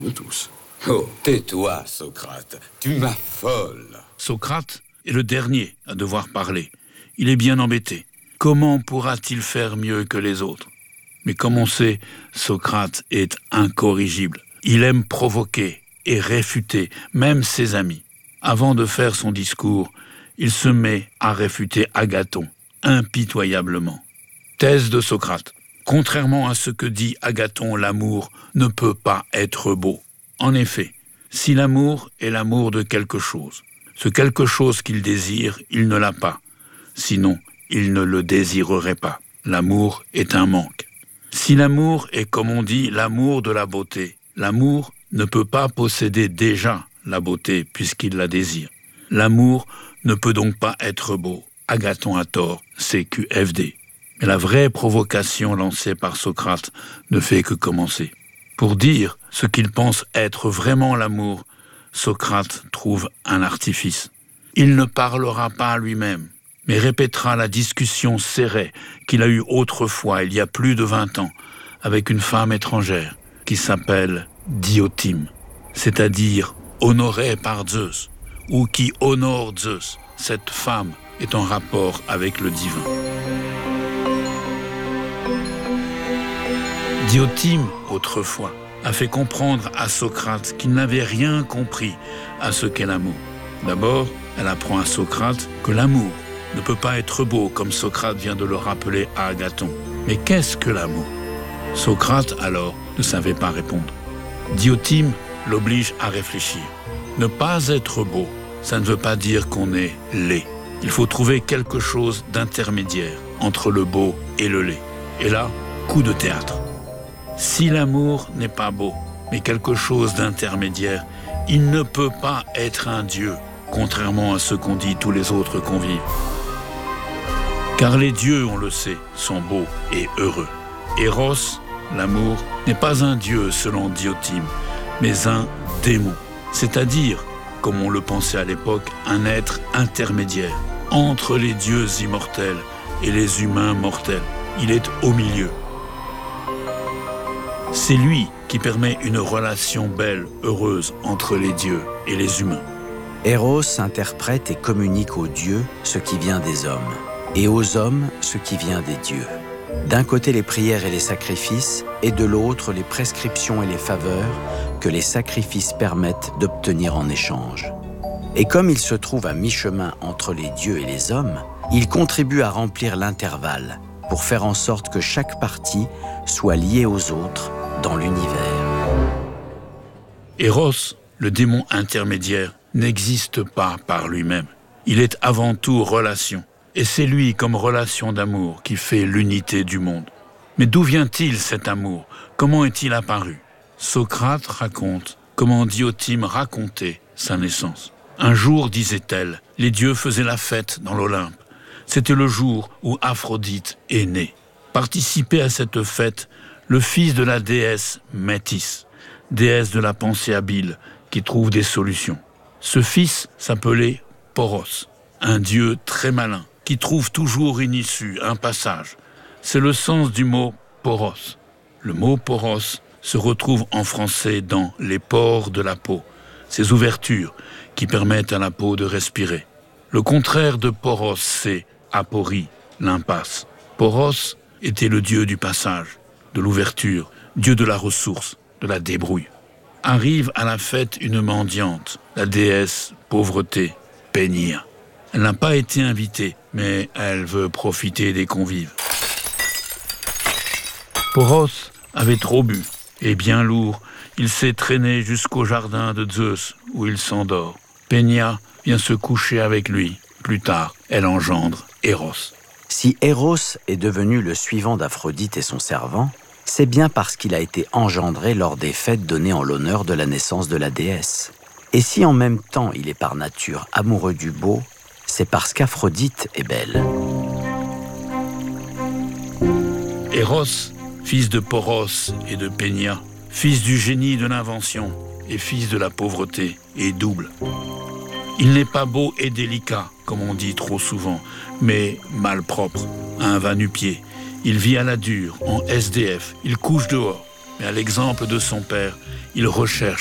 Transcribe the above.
Nous tous. Oh, tais-toi, Socrate. Tu m'affoles. Socrate est le dernier à devoir parler. Il est bien embêté. Comment pourra-t-il faire mieux que les autres ? Mais comme on sait, Socrate est incorrigible. Il aime provoquer et réfuter même ses amis. Avant de faire son discours, il se met à réfuter Agathon, impitoyablement. Thèse de Socrate. Contrairement à ce que dit Agathon, l'amour ne peut pas être beau. En effet, si l'amour est l'amour de quelque chose, ce quelque chose qu'il désire, il ne l'a pas. Sinon, il ne le désirerait pas. L'amour est un manque. Si l'amour est, comme on dit, l'amour de la beauté, l'amour ne peut pas posséder déjà la beauté puisqu'il la désire. L'amour ne peut donc pas être beau. Agathon a tort, c'est QFD. Mais la vraie provocation lancée par Socrate ne fait que commencer. Pour dire ce qu'il pense être vraiment l'amour, Socrate trouve un artifice. Il ne parlera pas lui-même, mais répétera la discussion serrée qu'il a eue autrefois, il y a plus de 20 ans, avec une femme étrangère qui s'appelle Diotima, c'est-à-dire honorée par Zeus, ou qui honore Zeus. Cette femme est en rapport avec le divin. Diotima, autrefois, a fait comprendre à Socrate qu'il n'avait rien compris à ce qu'est l'amour. D'abord, elle apprend à Socrate que l'amour ne peut pas être beau, comme Socrate vient de le rappeler à Agathon. Mais qu'est-ce que l'amour ? Socrate, alors, ne savait pas répondre. Diotima l'oblige à réfléchir. Ne pas être beau, ça ne veut pas dire qu'on est laid. Il faut trouver quelque chose d'intermédiaire entre le beau et le laid. Et là, coup de théâtre. Si l'amour n'est pas beau, mais quelque chose d'intermédiaire, il ne peut pas être un dieu, contrairement à ce qu'ont dit tous les autres convives. Car les dieux, on le sait, sont beaux et heureux. Eros, l'amour, n'est pas un dieu selon Diotima, mais un démon, c'est-à-dire, comme on le pensait à l'époque, un être intermédiaire, entre les dieux immortels et les humains mortels. Il est au milieu. C'est lui qui permet une relation belle, heureuse entre les dieux et les humains. Eros interprète et communique aux dieux ce qui vient des hommes, et aux hommes ce qui vient des dieux. D'un côté les prières et les sacrifices, et de l'autre les prescriptions et les faveurs que les sacrifices permettent d'obtenir en échange. Et comme il se trouve à mi-chemin entre les dieux et les hommes, il contribue à remplir l'intervalle pour faire en sorte que chaque partie soit liée aux autres dans l'univers. Eros, le démon intermédiaire, n'existe pas par lui-même. Il est avant tout relation. Et c'est lui, comme relation d'amour, qui fait l'unité du monde. Mais d'où vient-il cet amour ? Comment est-il apparu ? Socrate raconte comment Diotima racontait sa naissance. Un jour, disait-elle, les dieux faisaient la fête dans l'Olympe. C'était le jour où Aphrodite est née. Participait à cette fête le fils de la déesse Métis, déesse de la pensée habile, qui trouve des solutions. Ce fils s'appelait Poros, un dieu très malin, qui trouve toujours une issue, un passage. C'est le sens du mot poros. Le mot poros se retrouve en français dans les pores de la peau, ces ouvertures qui permettent à la peau de respirer. Le contraire de poros, c'est aporie, l'impasse. Poros était le dieu du passage, de l'ouverture, dieu de la ressource, de la débrouille. Arrive à la fête une mendiante, la déesse pauvreté, Pénia. Elle n'a pas été invitée, mais elle veut profiter des convives. Poros avait trop bu, et bien lourd, il s'est traîné jusqu'au jardin de Zeus, où il s'endort. Pénia vient se coucher avec lui. Plus tard, elle engendre Eros. Si Eros est devenu le suivant d'Aphrodite et son servant, c'est bien parce qu'il a été engendré lors des fêtes données en l'honneur de la naissance de la déesse. Et si en même temps il est par nature amoureux du beau, c'est parce qu'Aphrodite est belle. Eros, fils de Poros et de Pénia, fils du génie de l'invention et fils de la pauvreté, est double. Il n'est pas beau et délicat, comme on dit trop souvent, mais malpropre, un va-nu-pied. Il vit à la dure, en SDF, il couche dehors. Mais à l'exemple de son père, il recherche